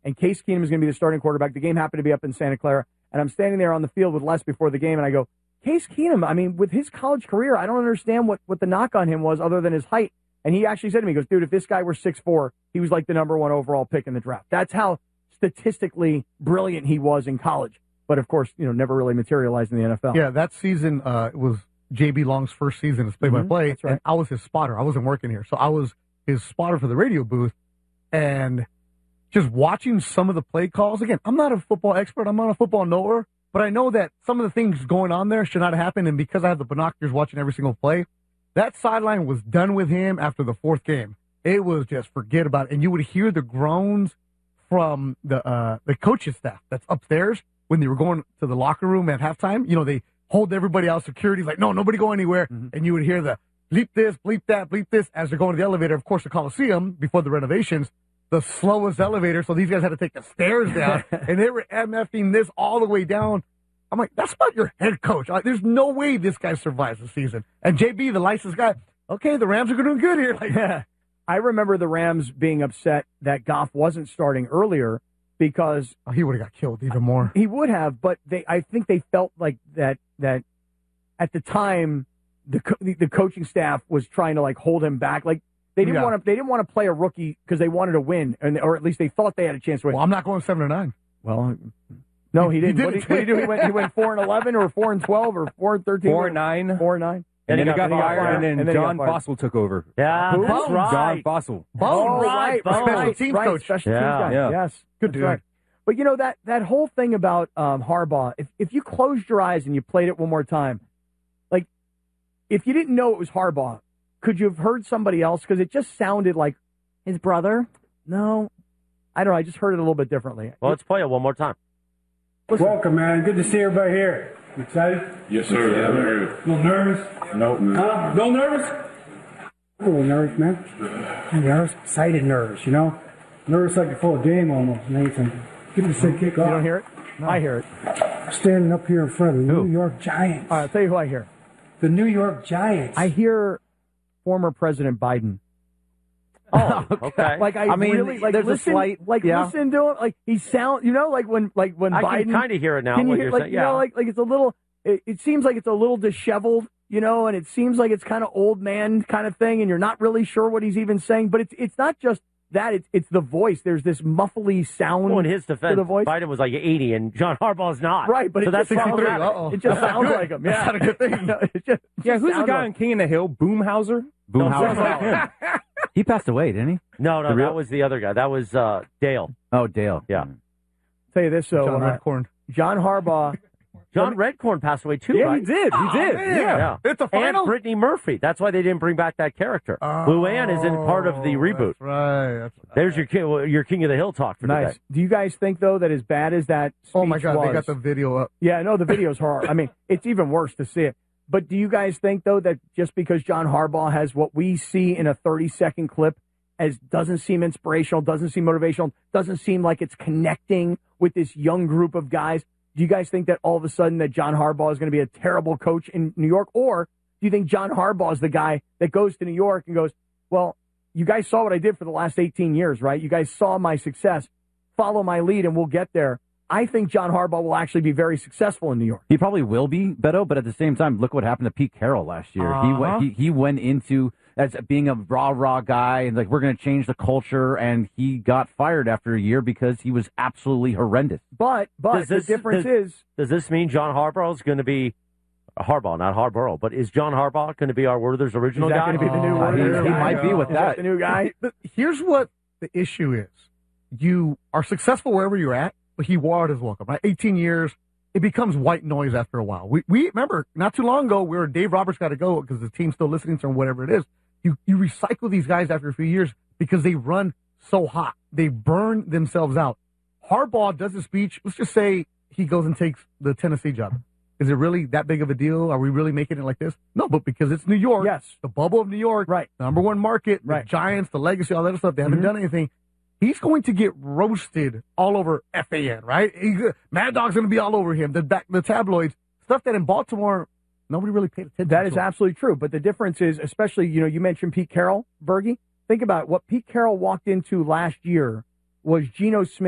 and Case Keenum is going to be the starting quarterback. The game happened to be up in Santa Clara, and I'm standing there on the field with Les before the game, and I go, Case Keenum, I mean, with his college career, I don't understand what the knock on him was other than his height. And he actually said to me, he goes, dude, if this guy were 6'4", he was like the number one overall pick in the draft. That's how statistically brilliant he was in college. But, of course, never really materialized in the NFL. Yeah, that season was J.B. Long's first season as play-by-play. That's right. And I was his spotter. I wasn't working here. So I was his spotter for the radio booth. And just watching some of the play calls. Again, I'm not a football expert. I'm not a football knower. But I know that some of the things going on there should not have happened. And because I have the binoculars watching every single play, that sideline was done with him after the fourth game. It was just forget about it. And you would hear the groans from the coaching staff that's upstairs when they were going to the locker room at halftime. They hold everybody out. Security's like, no, nobody go anywhere. Mm-hmm. And you would hear the bleep this, bleep that, bleep this as they're going to the elevator. Of course, the Coliseum, before the renovations, the slowest elevator, so these guys had to take the stairs down, and they were MFing this all the way down. I'm like, that's not your head coach. Like, there's no way this guy survives the season. And JB, the licensed guy, okay, the Rams are doing good here. Yeah. I remember the Rams being upset that Goff wasn't starting earlier because he would have got killed even more. He would have, but I think they felt like that at the time the coaching staff was trying to hold him back. Like they didn't want to play a rookie because they wanted to win, or at least they thought they had a chance to win. Well, I'm not going 7-9. Well, no, he didn't. What did he do? He went 4-11 or 4-12 or 4-13? 4-9. 4-9. And then he got fired, and then John Fossil took over. Yeah, that's right. John Fossil. Right. Special teams coach. Special teams guy. Yeah. Yes. Good dude. Right. But that whole thing about Harbaugh, if you closed your eyes and you played it one more time, like if you didn't know it was Harbaugh, could you have heard somebody else? Because it just sounded like his brother. No, I don't know. I just heard it a little bit differently. Well, let's play it one more time. Listen. Welcome, man. Good to see everybody here. You excited? Yes, sir. Yeah, a little nervous? Nope. A little nervous? I'm a little nervous, man. I'm nervous, excited nervous, Nervous like before a game almost, Nathan. Give me a sick kick off. You don't hear it? No. I hear it. Standing up here in front of the New York Giants. All right, I'll tell you who I hear. The New York Giants. I hear former President Biden. Oh, okay. I mean, really, there's listen, a slight, listen to him. Like he sound, like when Biden. I can kind of hear it now. Can you what hear, you're saying? Yeah. Like it's a little. It seems like it's a little disheveled, and it seems like it's kind of old man kind of thing, and you're not really sure what he's even saying. But it's not just that. It's the voice. There's this muffly sound. Well, in his defense, to the voice. Biden was like 80, and John Harbaugh's not. Right, but so that's 63. It just sounds like him. Yeah, that's not a good thing. Who's the guy on King of the Hill? Boomhauser. Boomhauser. Like him. He passed away, didn't he? No, that was the other guy. That was Dale. Oh, Dale. Yeah. Tell you this, so John Redcorn. John Harbaugh. John Redcorn passed away too, yeah, right? He did. Yeah. It's a final. And Brittany Murphy. That's why they didn't bring back that character. Luann is in part of the reboot. That's right. There's your King of the Hill talk for nice. today. Do you guys think, though, that as bad as that speech Oh, my God. was, They got the video up. Yeah, no, the video's horrible. I mean, it's even worse to see it. But do you guys think, though, that just because John Harbaugh has what we see in a 30-second clip as doesn't seem inspirational, doesn't seem motivational, doesn't seem like it's connecting with this young group of guys, do you guys think that all of a sudden that John Harbaugh is going to be a terrible coach in New York? Or do you think John Harbaugh is the guy that goes to New York and goes, well, you guys saw what I did for the last 18 years, right? You guys saw my success. Follow my lead and we'll get there. I think John Harbaugh will actually be very successful in New York. He probably will be, Beto, but at the same time, look what happened to Pete Carroll last year. He went into as being a rah guy and like, we're going to change the culture, and he got fired after a year because he was absolutely horrendous. But the difference is... Does this mean John Harbaugh is going to be... Harbaugh, not Harborough, but is John Harbaugh going to be our Werther's original guy? Going to be the new Werther's He might be with that. The new guy? Here's what the issue is. You are successful wherever you're at, but he wired his welcome, right? 18 years, it becomes white noise after a while. We remember, not too long ago, where Dave Roberts got to go because the team's still listening to him, whatever it is. You recycle these guys after a few years because they run so hot. They burn themselves out. Harbaugh does a speech. Let's just say he goes and takes the Tennessee job. Is it really that big of a deal? Are we really making it like this? No, but because it's New York. Yes. The bubble of New York. Right. The number one market. Right. The Giants, the legacy, all that stuff. They haven't done anything. He's going to get roasted all over FAN, right? Mad Dog's going to be all over him. The tabloids. Stuff that in Baltimore, nobody really paid attention to. That is absolutely true. But the difference is, especially, you mentioned Pete Carroll, Bergie. Think about it. What Pete Carroll walked into last year was Geno Smith